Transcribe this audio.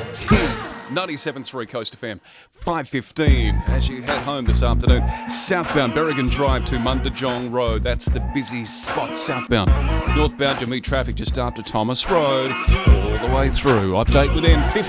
Spin. 97.3 Coast FM, 5:15 as you head home this afternoon. Southbound Berrigan Drive to Mundajong Road. That's the busy spot southbound. Northbound you'll meet traffic just after Thomas Road all the way through. Update within 15.